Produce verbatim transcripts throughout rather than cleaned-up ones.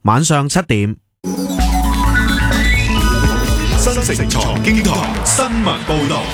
晚上七點。 新城財經台新聞報道。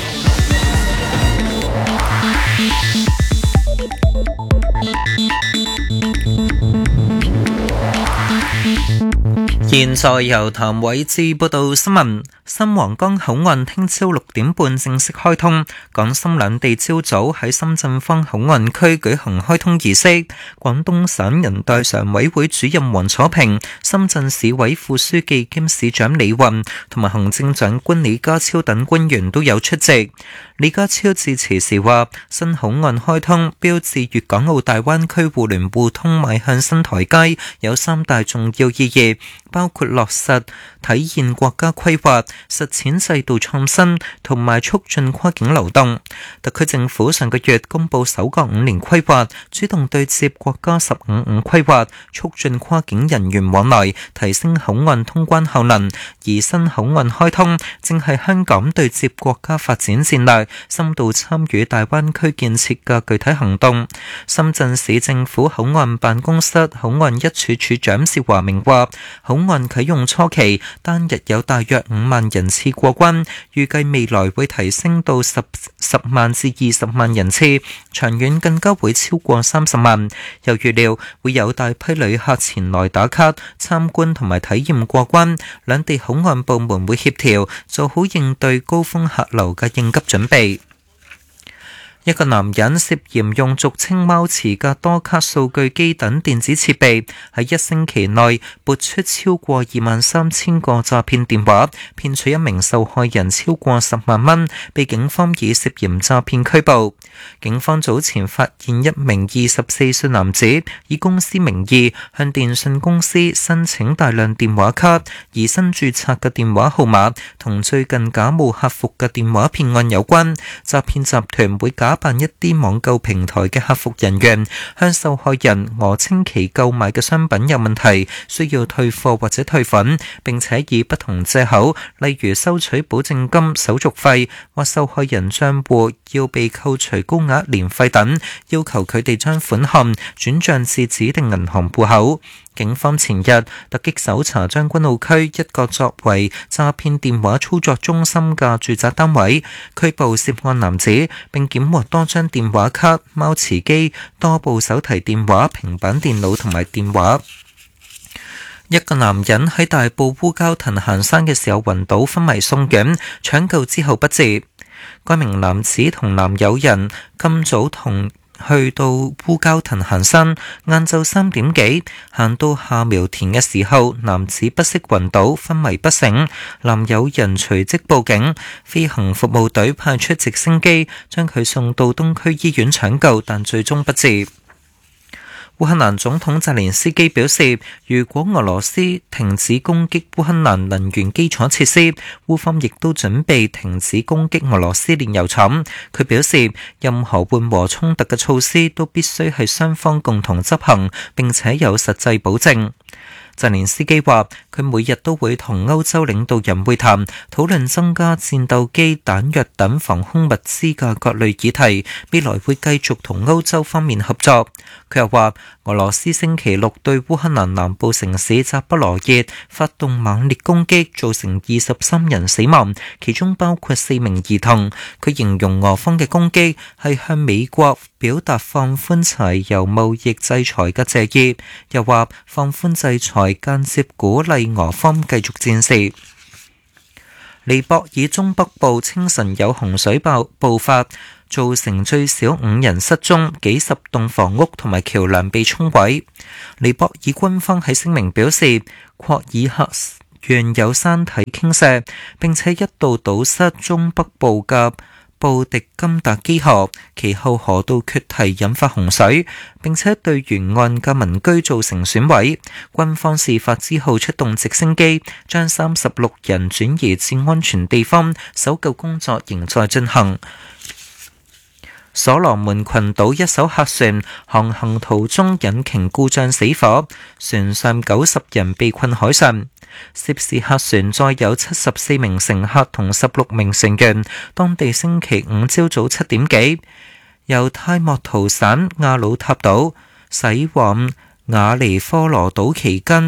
現在由譚偉志報道新聞。新皇崗口岸聽朝六點半正式開通，港深兩地朝早喺深圳方口岸區舉行開通儀式。廣東省人大常委會主任黃楚平、深圳市委副書記兼市長李雲同埋行政長官李家超等官員都有出席。李家超致辭時話：新口岸開通標誌粵港澳大灣區互聯互通邁向新台階，有三大重要意義，包括落實體現國家規劃、實踐制度創新同埋促進跨境流動。特區政府上個月公布首個五年規劃，主動對接國家十五五規劃，促進跨境人員往來，提升口岸通關效能。而新口岸開通正係香港對接國家發展戰略、深度參與大灣區建設嘅具體行動。深圳市政府口岸辦公室口岸一處處長邵華明話：口岸啟用初期單日有大約五萬人次過關，預計未來會提升到十十萬至二十萬人次，長遠更加會超過三十萬。又預料會有大批旅客前來打卡、參觀同埋體驗過關，兩地口岸部門會協調，做好應對高峰客流嘅應急準備。一個男人涉嫌用俗稱貓池嘅多卡數據機等電子設備，喺一星期內撥出超過二萬三千個詐騙電話，騙取一名受害人超過十萬蚊，被警方以涉嫌詐騙拘捕。警方早前發現一名二十四歲男子以公司名義向電信公司申請大量電話卡，而新註冊嘅電話號碼同最近假冒客服嘅電話騙案有關。詐騙集團會假辦一啲網購平台嘅客服人員，向受害人訛稱其購買嘅商品有問題，需要退貨或者退款，並且以不同藉口，例如收取保證金、手續費或受害人賬戶要被扣除高額年費等，要求佢哋將款項轉賬至指定銀行戶口。警方前日突擊搜查將軍澳區一個作為詐騙電話操作中心嘅住宅單位，拘捕涉案男子，並檢獲多張電話卡、貓池機、多部手提電話、平板電腦同埋電話。一個男人喺大埔烏蛟騰行山嘅時候暈倒昏迷送院，搶救之後不治。該名男子同男友人今早同去到烏蛟騰行山，晏晝三點幾行到下苗田嘅時候，男子不適暈倒昏迷不醒，男友人隨即報警，飛行服務隊派出直升機將佢送到東區醫院搶救，但最終不治。烏克蘭總統澤連斯基表示，如果俄羅斯停止攻擊烏克蘭能源基礎設施，烏方亦都準備停止攻擊俄羅斯煉油廠。佢表示，任何緩和衝突嘅措施都必須係雙方共同執行，並且有實際保證。澤連斯基話：佢每日都會同歐洲領導人會談，討論增加戰鬥機、彈藥等防空物資嘅各類議題。未來會繼續同歐洲方面合作。佢又話：俄羅斯星期六對烏克蘭南部城市扎波羅熱發動猛烈攻擊，造成二十三人死亡，其中包括四名兒童。佢形容俄方嘅攻擊係向美國表達放寬柴油貿易制裁嘅謝意，又話放寬制裁間接鼓勵俄方繼續戰事。尼泊爾中北部清晨有洪水爆爆發，造成最少五人失蹤，幾十棟房屋同埋橋樑被沖毀。尼泊爾軍方喺聲明表示，霍爾克縣有山體傾瀉，並且一度堵塞中北部嘅布迪金達基河，其後河道決堤引發洪水，並且對沿岸嘅民居造成損毀。軍方事發之後出動直升機，將三十六人轉移至安全地方，搜救工作仍在進行。所羅門群島一艘客船航行途中引擎故障死火，船上九十人被困海上。涉事客船載有七十四名乘客同十六名成員，當地星期五朝早七點幾，由泰莫圖省亞魯塔島駛往雅尼科羅島期間，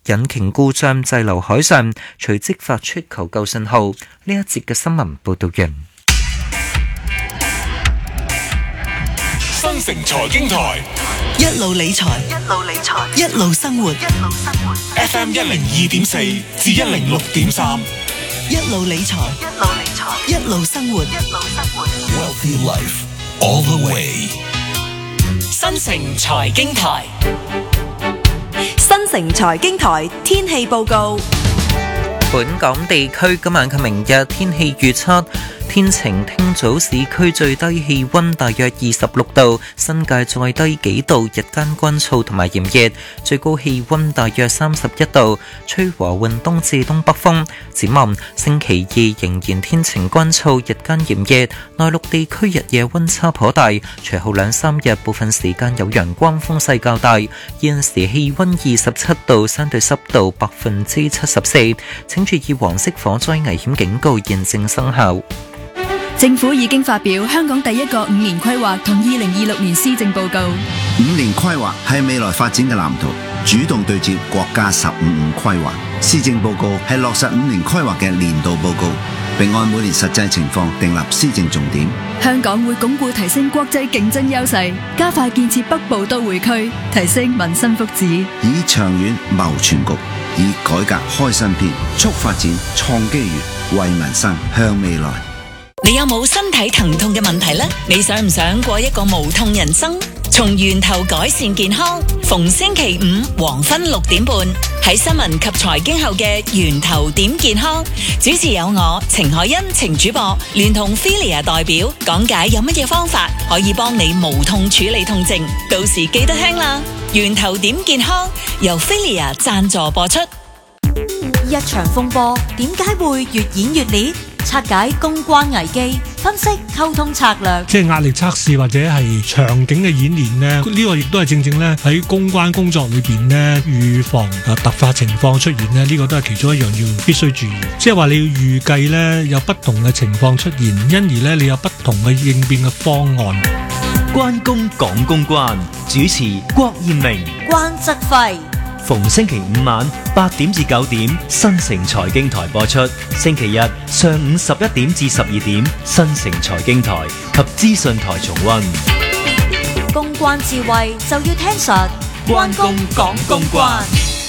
引擎故障滯留海上，隨即發出求救信號。呢一節嘅新聞報道完。 新城財經台一路理財， 一路理財， 一路生活， 一路生活。 F M 一零二點四至一零六點三， 一路理財， 一路理財， 一路生活， 一路生活。 Wealthy Life all the way。 新城財經台， 新城財經台天氣報告。 本港地區今晚及明日天氣預測。天晴，聽早市區最低氣溫大約二十六度，新界再低幾度，日間乾燥同埋炎熱，最高氣溫大約三十一度，吹和緩東至東北風。展望星期二仍然天晴乾燥，日間炎熱，內陸地區日夜溫差頗大，隨後兩三日部分時間有陽光，風勢較大。現時氣溫二十七度，相對濕度百分之七十四，請注意黃色火災危險警告現正生效。 政府已經發表香港第一個五年規劃同二零二六年施政報告。 五年規劃係未來發展嘅藍圖，主動對接國家十五五規劃。施政報告係落實五年規劃嘅年度報告，並按每年實際情況訂立施政重點。 香港會鞏固提升國際競爭優勢，加快建設北部都會區，提升民生福祉， 以長遠謀全局，以改革開新篇，促發展創機遇，為民生向未來。 你有冇身體疼痛嘅問題呢？你想唔想過一個無痛人生？從源頭改善健康，逢星期五黃昏六點半喺新聞及財經後嘅源頭點健康，主持有我程海欣程主播，聯同 Filia 代表講解有乜嘢方法可以幫你無痛處理痛症，到時記得聽啦。源頭點健康由 Filia 贊助播出。 一場風波點解會越演越烈？拆解公關危機，分析溝通策略， 即係壓力測試或者係場景嘅演練呢，呢個亦都係正正咧喺公關工作裏邊呢，預防啊突發情況出現呢，呢個都係其中一樣要必須注意。即係話你要預計呢有不同嘅情況出現，因而呢你有不同嘅應變嘅方案。 關公講公關，主持郭艷明、 關則輝。 逢星期五晚八點至九點，新城財經台播出；星期日上午十一點至十二點，新城財經台及資訊台重溫。 公關智慧就要聽實，關公講公關。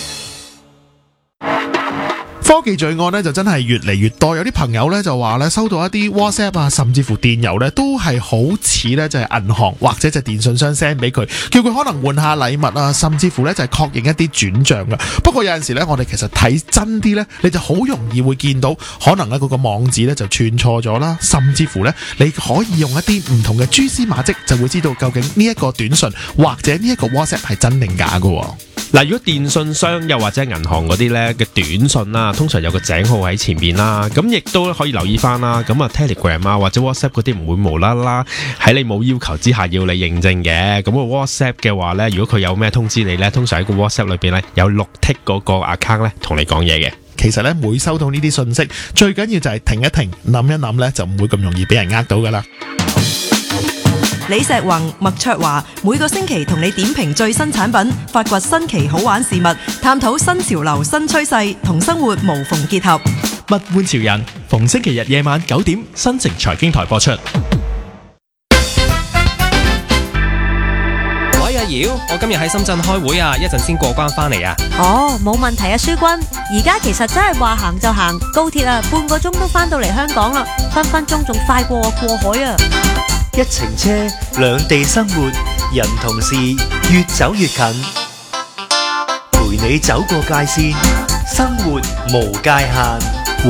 科技罪案咧就真係越嚟越多，有啲朋友咧就話咧收到一啲 WhatsApp 啊，甚至乎電郵咧都係好似咧就係銀行或者就係電信商 send 俾佢，叫佢可能換下禮物啊，甚至乎咧就係確認一啲轉賬噶。不過有陣時咧，我哋其實睇真啲咧，你就好容易會見到可能咧嗰個網址咧就串錯咗啦，甚至乎咧你可以用一啲唔同嘅蛛絲馬跡，就會知道究竟呢一個短信或者呢一個 WhatsApp 係真定假噶。 嗱，如果電信商又或者銀行嗰啲咧嘅短信啦，通常有個井號喺前面啦，咁亦都可以留意翻啦。咁啊 Telegram 啊或者 WhatsApp 嗰啲唔會無啦啦喺你冇要求之下要你認證嘅。咁個 WhatsApp 嘅話咧，如果佢有咩通知你咧，通常喺個 WhatsApp 裏邊咧有綠剔嗰個 account 咧同你講嘢嘅。 其實咧，每收到呢啲信息，最緊要就係停一停，諗一諗咧，就唔會咁容易俾人呃到噶啦。 李石宏、麥卓華每個星期同你點評最新產品，發掘新奇好玩事物，探討新潮流新趨勢，同生活無縫結合。 物玩潮人，逢星期日夜晚九點，新城財經台播出。 喂，阿瑤，我今日喺深圳開會啊，一陣先過關翻嚟啊。 哦，冇問題啊，書君。而家其實真係話行就行，高鐵啊，半個鐘都翻到嚟香港啦，分分鐘仲快過我過海啊！ 一程車，兩地生活，人同事越走越近，陪你走過界線，生活無界限。